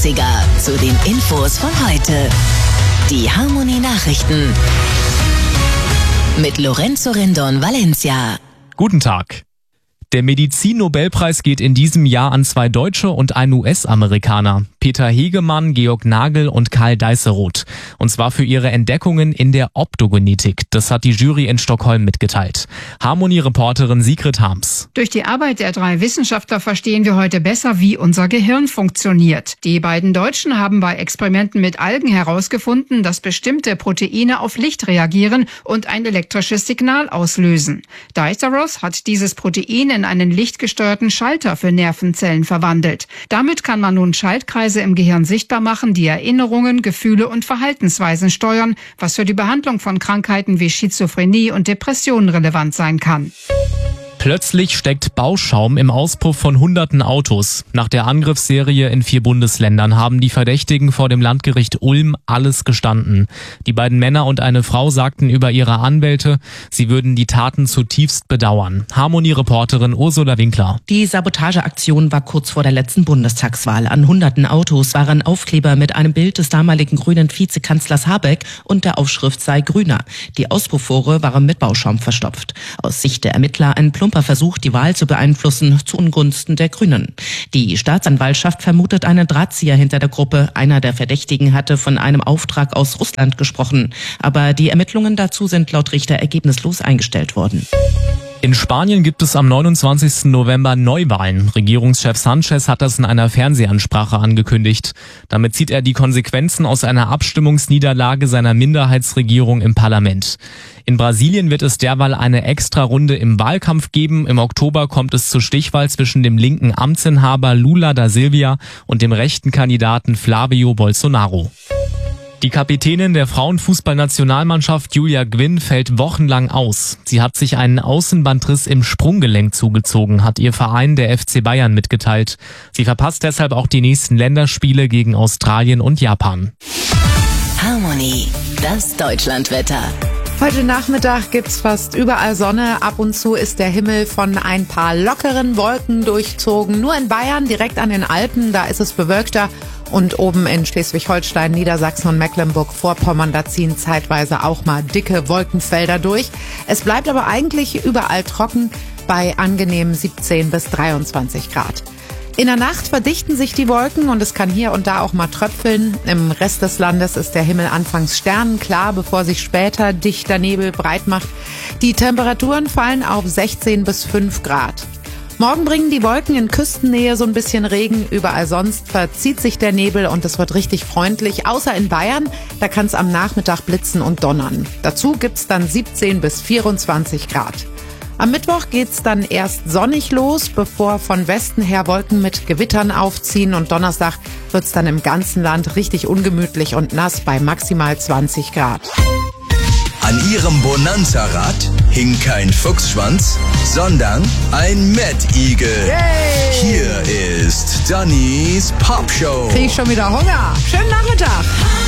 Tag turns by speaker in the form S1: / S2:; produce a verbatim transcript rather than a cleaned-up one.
S1: Klassiker zu den Infos von heute. Die Harmony Nachrichten mit Lorenzo Rendon Valencia.
S2: Guten Tag. Der Medizin-Nobelpreis geht in diesem Jahr an zwei Deutsche und einen U S-Amerikaner. Peter Hegemann, Georg Nagel und Karl Deisseroth. Und zwar für ihre Entdeckungen in der Optogenetik. Das hat die Jury in Stockholm mitgeteilt. Harmony-Reporterin Sigrid Harms.
S3: Durch die Arbeit der drei Wissenschaftler verstehen wir heute besser, wie unser Gehirn funktioniert. Die beiden Deutschen haben bei Experimenten mit Algen herausgefunden, dass bestimmte Proteine auf Licht reagieren und ein elektrisches Signal auslösen. Deisseroth hat dieses Protein in einen lichtgesteuerten Schalter für Nervenzellen verwandelt. Damit kann man nun Schaltkreise im Gehirn sichtbar machen, die Erinnerungen, Gefühle und Verhaltensweisen steuern, was für die Behandlung von Krankheiten wie Schizophrenie und Depressionen relevant sein kann.
S2: Plötzlich steckt Bauschaum im Auspuff von hunderten Autos. Nach der Angriffsserie in vier Bundesländern haben die Verdächtigen vor dem Landgericht Ulm alles gestanden. Die beiden Männer und eine Frau sagten über ihre Anwälte, sie würden die Taten zutiefst bedauern. Harmony-Reporterin Ursula Winkler.
S4: Die Sabotageaktion war kurz vor der letzten Bundestagswahl. An hunderten Autos waren Aufkleber mit einem Bild des damaligen grünen Vizekanzlers Habeck und der Aufschrift sei grüner. Die Auspuffrohre waren mit Bauschaum verstopft. Aus Sicht der Ermittler ein plumper Versuch, die Wahl zu beeinflussen, zu Ungunsten der Grünen. Die Staatsanwaltschaft vermutet einen Drahtzieher hinter der Gruppe. Einer der Verdächtigen hatte von einem Auftrag aus Russland gesprochen. Aber die Ermittlungen dazu sind laut Richter ergebnislos eingestellt worden.
S2: In Spanien gibt es am neunundzwanzigsten November Neuwahlen. Regierungschef Sanchez hat das in einer Fernsehansprache angekündigt. Damit zieht er die Konsequenzen aus einer Abstimmungsniederlage seiner Minderheitsregierung im Parlament. In Brasilien wird es derweil eine Extra-Runde im Wahlkampf geben. Im Oktober kommt es zur Stichwahl zwischen dem linken Amtsinhaber Lula da Silva und dem rechten Kandidaten Flavio Bolsonaro. Die Kapitänin der Frauenfußballnationalmannschaft Julia Gwynn fällt wochenlang aus. Sie hat sich einen Außenbandriss im Sprunggelenk zugezogen, hat ihr Verein, der F C Bayern, mitgeteilt. Sie verpasst deshalb auch die nächsten Länderspiele gegen Australien und Japan.
S1: Harmony, das Deutschlandwetter.
S5: Heute Nachmittag gibt's fast überall Sonne. Ab und zu ist der Himmel von ein paar lockeren Wolken durchzogen. Nur in Bayern, direkt an den Alpen, da ist es bewölkter. Und oben in Schleswig-Holstein, Niedersachsen und Mecklenburg-Vorpommern, da ziehen zeitweise auch mal dicke Wolkenfelder durch. Es bleibt aber eigentlich überall trocken bei angenehmen siebzehn bis dreiundzwanzig Grad. In der Nacht verdichten sich die Wolken und es kann hier und da auch mal tröpfeln. Im Rest des Landes ist der Himmel anfangs sternenklar, bevor sich später dichter Nebel breit macht. Die Temperaturen fallen auf sechzehn bis fünf Grad. Morgen bringen die Wolken in Küstennähe so ein bisschen Regen. Überall sonst verzieht sich der Nebel und es wird richtig freundlich. Außer in Bayern, da kann es am Nachmittag blitzen und donnern. Dazu gibt's dann siebzehn bis vierundzwanzig Grad. Am Mittwoch geht's dann erst sonnig los, bevor von Westen her Wolken mit Gewittern aufziehen. Und Donnerstag wird's dann im ganzen Land richtig ungemütlich und nass bei maximal zwanzig Grad.
S6: An ihrem Bonanza-Rad hing kein Fuchsschwanz, sondern ein Mettigel.
S5: Yay!
S6: Hier ist Dannys Popshow.
S5: Krieg ich schon wieder Hunger. Schönen Nachmittag.